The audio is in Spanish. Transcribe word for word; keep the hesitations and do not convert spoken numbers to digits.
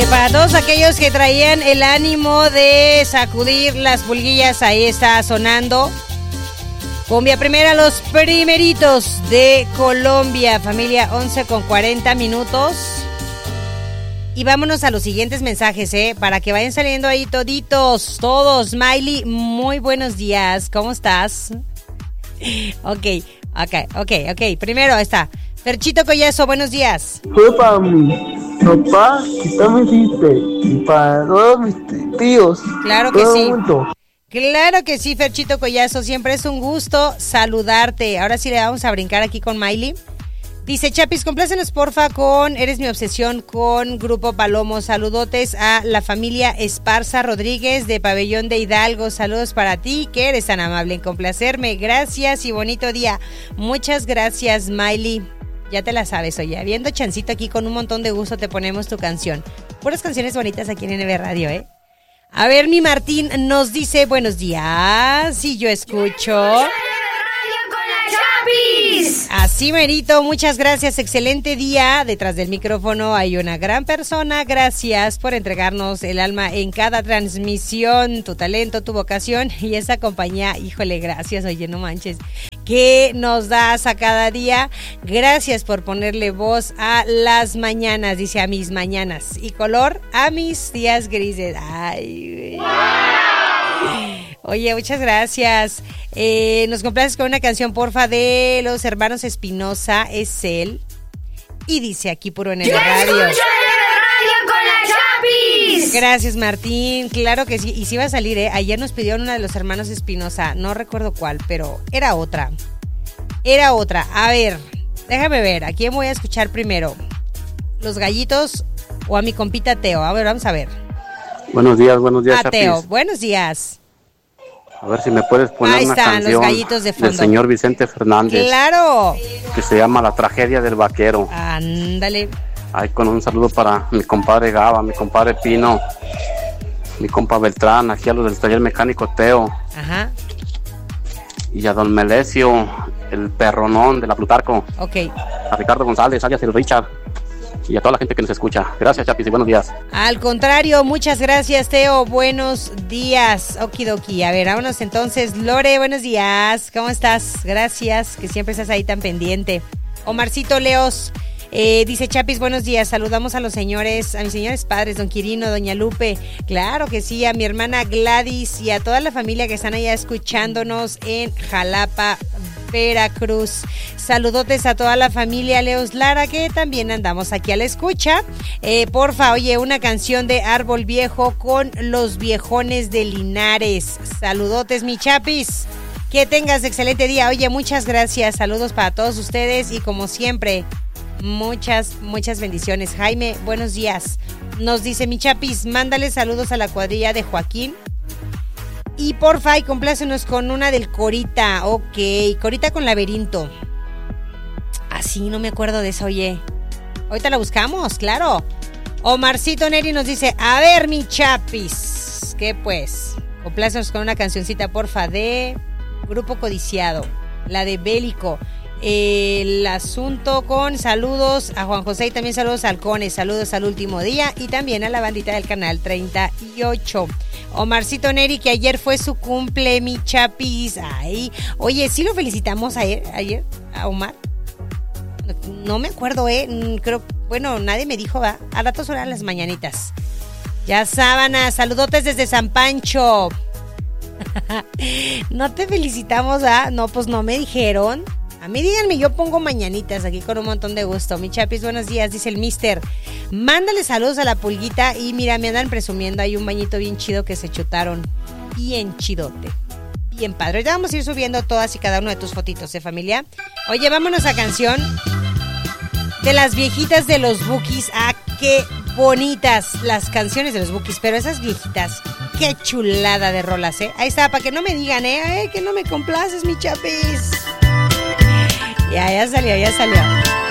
Eh, para todos aquellos que traían el ánimo de sacudir las pulguillas, ahí está sonando cumbia primera, los primeritos de Colombia, familia, once con cuarenta minutos. Y vámonos a los siguientes mensajes, ¿eh? Para que vayan saliendo ahí toditos, todos. Miley, muy buenos días, ¿cómo estás? Ok, ok, ok, ok. Primero está Ferchito Collazo, buenos días. Fue para mi papá, que también hiciste, y para todos mis tíos. Claro que sí. Mundo. Claro que sí, Ferchito Collazo, siempre es un gusto saludarte. Ahora sí le vamos a brincar aquí con Miley. Dice, Chapis, complácenos porfa con Eres mi obsesión con Grupo Palomo. Saludotes a la familia Esparza Rodríguez de Pabellón de Hidalgo. Saludos para ti, que eres tan amable en complacerme. Gracias y bonito día. Muchas gracias, Miley. Ya te la sabes, oye. Habiendo chancito aquí, con un montón de gusto te ponemos tu canción. Puras canciones bonitas aquí en N B Radio, ¿eh? A ver, mi Martín nos dice, buenos días. Y yo escucho... Así merito, muchas gracias, excelente día. Detrás del micrófono hay una gran persona, gracias por entregarnos el alma en cada transmisión, tu talento, tu vocación y esa compañía, híjole, gracias, oye, no manches, que nos das a cada día. Gracias por ponerle voz a las mañanas, dice a mis mañanas, y color a mis días grises. Ay, wow. Oye, muchas gracias. Eh, nos complaces con una canción, porfa, de los hermanos Espinosa, es él. Y dice aquí puro en el radio. ¡Yo escucho radio con la Chapis! Gracias, Martín. Claro que sí. Y sí va a salir, ¿eh? Ayer nos pidieron una de los hermanos Espinosa. No recuerdo cuál, pero era otra. Era otra. A ver, déjame ver. ¿A quién voy a escuchar primero? ¿Los gallitos o a mi compita Teo? A ver, vamos a ver. Buenos días, buenos días, a Chapis. Teo, buenos días. A ver si me puedes poner Ahí una están, canción los gallitos de fondo. del señor Vicente Fernández. ¡Claro! Que se llama La tragedia del vaquero. Ándale. Ahí con un saludo para mi compadre Gaba, mi compadre Pino, mi compa Beltrán, aquí a los del taller mecánico Teo. Ajá. Y a don Melesio, el perronón de la Plutarco. Ok. A Ricardo González, alias el Richard. Y a toda la gente que nos escucha. Gracias, Chapis, y buenos días. Al contrario, muchas gracias, Teo. Buenos días. Okidoki. A ver, vámonos entonces. Lore, buenos días. ¿Cómo estás? Gracias, que siempre estás ahí tan pendiente. Omarcito Leos eh, dice, Chapis, buenos días. Saludamos a los señores, a mis señores padres, don Quirino, doña Lupe. Claro que sí, a mi hermana Gladys y a toda la familia que están allá escuchándonos en Jalapa, Veracruz. Saludotes a toda la familia Leos Lara, que también andamos aquí a la escucha. Eh, porfa, oye, una canción de Árbol Viejo con los viejones de Linares. Saludotes, mi Chapis. Que tengas excelente día. Oye, muchas gracias. Saludos para todos ustedes y como siempre, muchas, muchas bendiciones. Jaime, buenos días. Nos dice mi Chapis, mándale saludos a la cuadrilla de Joaquín. Y porfa, y complácenos con una del Corita. Ok, Corita con Laberinto. Así, no me acuerdo de eso, oye. Ahorita la buscamos, claro. Omarcito Neri nos dice, a ver, mi Chapis. ¿Qué pues? Complácenos con una cancioncita, porfa, de Grupo Codiciado. La de Bélico. El asunto con saludos a Juan José y también saludos a Halcones, saludos al último día y también a la bandita del canal treinta y ocho. Omarcito Neri, que ayer fue su cumple, mi Chapis. Ay, oye, ¿sí lo felicitamos ayer, ayer a Omar? No me acuerdo, eh, creo, bueno, nadie me dijo, va, a ratos eran las mañanitas. Ya sábana, saludotes desde San Pancho. No te felicitamos, ¿ah? No, pues no me dijeron. A mí díganme, yo pongo mañanitas aquí con un montón de gusto. Mi Chapis, buenos días, dice el mister. Mándale saludos a la pulguita y mira, me andan presumiendo, hay un bañito bien chido que se chutaron. Bien chidote. Bien padre. Ya vamos a ir subiendo todas y cada una de tus fotitos, ¿eh, familia? Oye, vámonos a canción de las viejitas de los Bukis. Ah, qué bonitas las canciones de los Bukis, pero esas viejitas, qué chulada de rolas, ¿eh? Ahí está, para que no me digan, ¿eh? Ay, que no me complaces, mi Chapis. Ya, ya salió, ya salió.